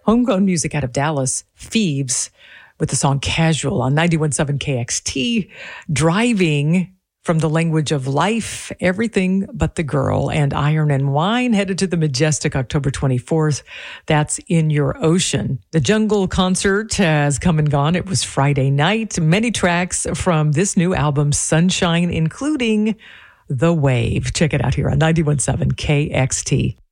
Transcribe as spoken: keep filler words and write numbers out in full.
Homegrown music out of Dallas, Phoebes, with the song Casual on ninety-one point seven K X T. Driving from the language of life, Everything But the Girl, and Iron and Wine headed to the Majestic October twenty-fourth. That's In Your Ocean. The Jungle concert has come and gone. It was Friday night. Many tracks from this new album, Sunshine, including The Wave. Check it out here on ninety-one point seven K X T.